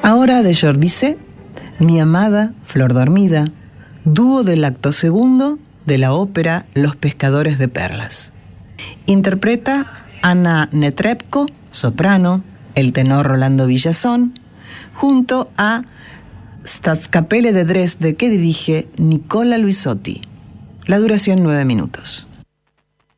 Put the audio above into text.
Ahora de Georges Bizet, Mi amada Flor dormida, dúo del acto segundo de la ópera Los pescadores de perlas. Interpreta Anna Netrebko, soprano, el tenor Rolando Villazón, junto a Staatskapelle de Dresde, que dirige Nicola Luisotti. La duración 9 minutos.